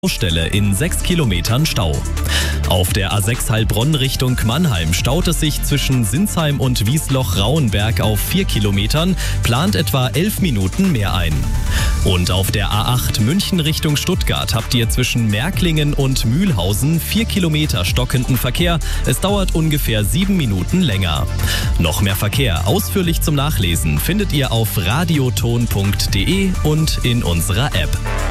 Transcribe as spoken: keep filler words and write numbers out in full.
Baustelle in sechs Kilometern Stau. Auf der A sechs Heilbronn Richtung Mannheim staut es sich zwischen Sinsheim und Wiesloch-Rauenberg auf vier Kilometern, plant etwa elf Minuten mehr ein. Und auf der A acht München Richtung Stuttgart habt ihr zwischen Märklingen und Mühlhausen vier Kilometer stockenden Verkehr. Es dauert ungefähr sieben Minuten länger. Noch mehr Verkehr ausführlich zum Nachlesen findet ihr auf radioton punkt de und in unserer App.